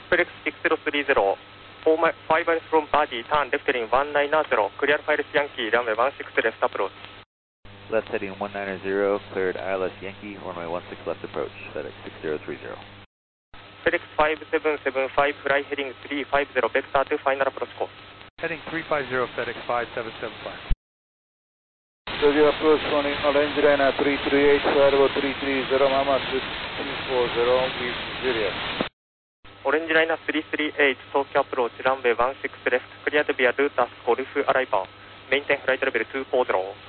FedEx 6030, 5 miles from Badi, turn left heading 190, clear Iris Yankee, runway 16 left approach. Left heading 190, cleared ILS Yankee, runway 16 left approach, FedEx 6030. FedEx 5775, fly heading 350, vector to final approach course. Heading 350, FedEx 5775. Studio approach running orange liner 338, firewall 330, Mama 240 with Juliet. Orange liner 338, Tokyo approach, runway 16 left, cleared via route as Golf arrival. Maintain flight level 240.